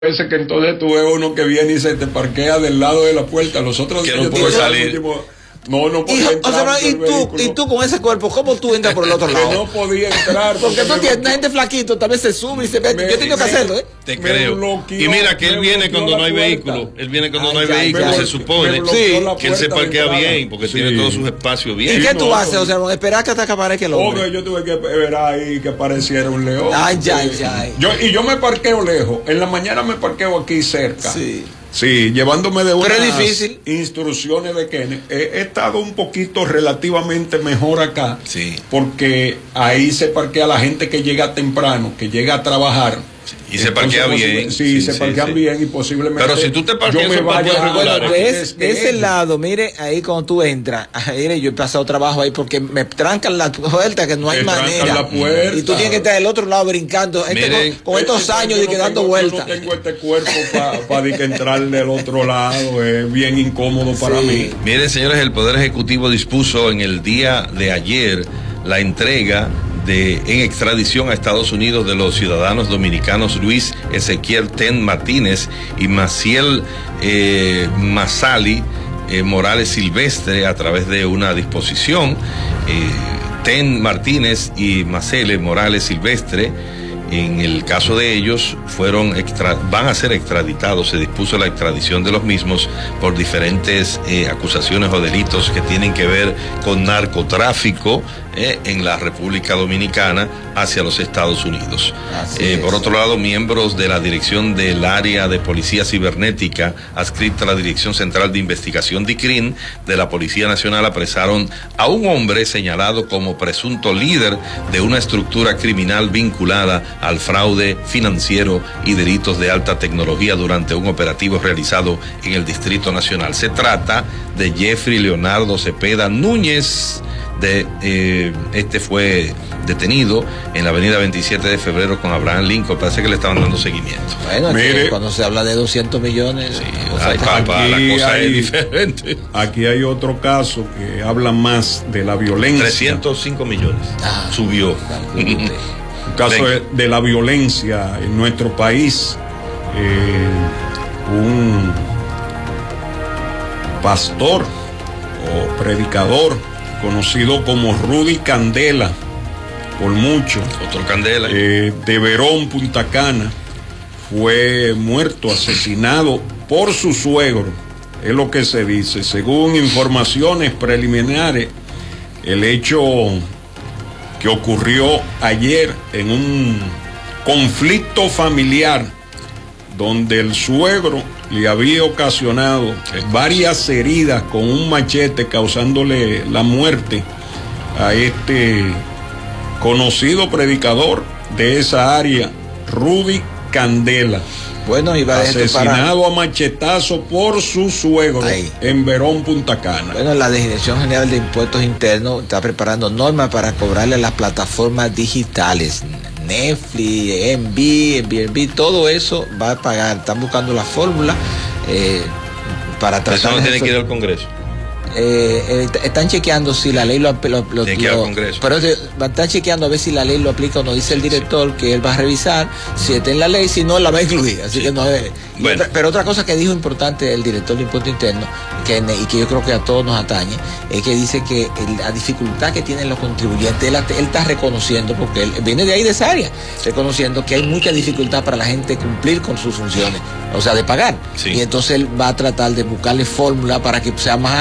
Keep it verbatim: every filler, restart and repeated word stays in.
Ese que entonces tú ves uno que viene y se te parquea del lado de la puerta, los otros que no puede salir. Último, no, no podía y, entrar. O sea, no, y, tú, y tú con ese cuerpo, ¿cómo tú entras por el otro lado? Que no podía entrar. Porque, porque tú tienes una gente flaquito, tal vez se sube y se ve. Yo he tenido que hacerlo, ¿eh? Te creo. Bloqueó, y mira que él viene cuando no hay vehículo. Él viene cuando ay, no hay ay, vehículo. Ay, se supone sí, que él se parquea bien, porque sí. tiene todos sus espacios bien. ¿Y qué tú no, haces? O sea, esperar que hasta que aparezca el hombre. Obvio, yo tuve que ver ahí que apareciera un león. Ay, ay, ay. Yo, y yo me parqueo lejos. En la mañana me parqueo aquí cerca. Sí. Sí, llevándome de unas Pero es difícil. instrucciones de que he, he estado un poquito relativamente mejor acá, sí. porque ahí se parquea la gente que llega temprano, que llega a trabajar. Y se parquea bien. Sí, sí, se parquean sí, bien sí. y posiblemente. Pero si tú te parqueas, yo me vaya bueno, de, es, de ese lado, mire, ahí cuando tú entras, mire, yo he pasado trabajo ahí porque me trancan la puerta, que no hay me manera. La puerta. Y tú tienes que estar del otro lado brincando. Este Miren, con, con estos este, años yo de que no dando tengo, vueltas. Yo no tengo este cuerpo para pa entrar del otro lado, es bien incómodo para sí. mí. Miren, señores, el Poder Ejecutivo dispuso en el día de ayer la entrega de en extradición a Estados Unidos de los ciudadanos dominicanos Luis Ezequiel Ten Martínez y Maciel eh, Masali eh, Morales Silvestre a través de una disposición. eh, Ten Martínez y Maciel Morales Silvestre, en el caso de ellos, fueron extra, van a ser extraditados. Se dispuso la extradición de los mismos por diferentes eh, acusaciones o delitos que tienen que ver con narcotráfico eh, en la República Dominicana hacia los Estados Unidos. Eh, por otro lado, miembros de la dirección del área de policía cibernética adscrita a la Dirección Central de Investigación DICRIN de la Policía Nacional apresaron a un hombre señalado como presunto líder de una estructura criminal vinculada al fraude financiero y delitos de alta tecnología durante un operativo realizado en el Distrito Nacional. Se trata de Jeffrey Leonardo Cepeda Núñez. De, eh, este fue detenido en la avenida veintisiete de febrero con Abraham Lincoln. Parece que le estaban dando seguimiento. Bueno, mire, cuando se habla de doscientos millones, sí, o sea, ay, papá, la cosa hay, es diferente. Aquí hay otro caso que habla más de la violencia. trescientos cinco millones. Ah, subió. Un caso de, de la violencia en nuestro país. Eh, un pastor o predicador conocido como Rudy Candela, por mucho. Otro Candela. Eh, de Verón, Punta Cana, fue muerto, asesinado por su suegro. Es lo que se dice. Según informaciones preliminares, el hecho que ocurrió ayer en un conflicto familiar donde el suegro le había ocasionado varias heridas con un machete, causándole la muerte a este conocido predicador de esa área, Rudy Candela. Bueno, iba asesinado para... a machetazo por su suegro Ahí. en Verón, Punta Cana. Bueno, la Dirección General de Impuestos Internos está preparando normas para cobrarle a las plataformas digitales. Netflix, Envi, Airbnb, todo eso va a pagar. Están buscando la fórmula eh, para tratar. Eso no tiene que ir al Congreso. Eh, eh, están chequeando si la ley lo, lo, lo, tiene que ir al Congreso. Pero están chequeando a ver si la ley lo aplica o no. Dice el director sí, sí. que él va a revisar si está en la ley, si no la va a incluir. Así sí. que no es. Bueno. Otra, pero otra cosa que dijo importante el director de Impuesto Interno, que, y que yo creo que a todos nos atañe, es que dice que el, la dificultad que tienen los contribuyentes, él, él está reconociendo, porque él viene de ahí, de esa área, reconociendo que hay mucha dificultad para la gente cumplir con sus funciones, o sea, de pagar. Sí. Y entonces él va a tratar de buscarle fórmula para que sea más